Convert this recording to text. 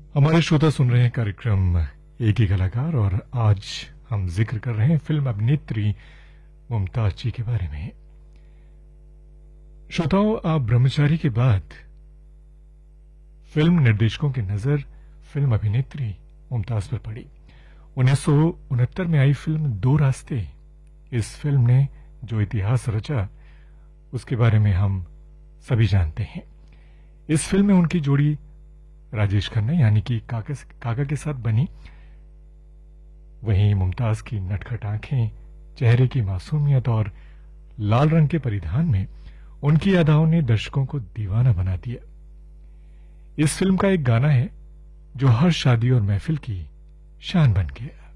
हमारे श्रोता सुन रहे हैं कार्यक्रम एक ही कलाकार और आज हम जिक्र कर रहे हैं फिल्म अभिनेत्री मुमताज जी के बारे में। श्रोताओं, आप ब्रह्मचारी के बाद फिल्म निर्देशकों की नजर फिल्म अभिनेत्री मुमताज पर पड़ी। 1969 में आई फिल्म दो रास्ते, इस फिल्म ने जो इतिहास रचा उसके बारे में हम सभी जानते हैं। इस फिल्म में उनकी जोड़ी राजेश खन्ना यानी कि काका के साथ बनी। वहीं मुमताज की नटखट आंखें, चेहरे की मासूमियत और लाल रंग के परिधान में उनकी अदाओं ने दर्शकों को दीवाना बना दिया। इस फिल्म का एक गाना है जो हर शादी और महफिल की शान बन गया।